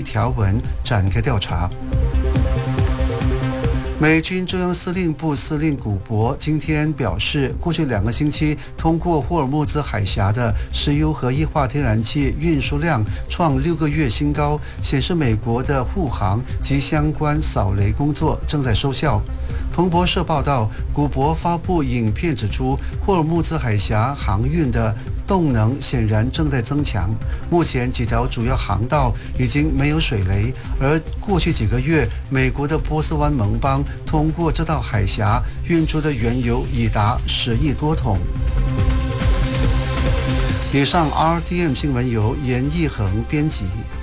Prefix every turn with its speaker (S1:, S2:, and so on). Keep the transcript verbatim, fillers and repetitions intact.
S1: 条文展开调查。美军中央司令部司令古博今天表示，过去两个星期通过霍尔木兹海峡的石油和液化天然气运输量创六个月新高，显示美国的护航及相关扫雷工作正在收效。彭博社报道，古博发布影片指出，霍尔木兹海峡航运的动能显然正在增强，目前几条主要航道已经没有水雷，而过去几个月，美国的波斯湾盟邦通过这道海峡运出的原油已达十亿多桶。以上 R T M 新闻由严义恒编辑，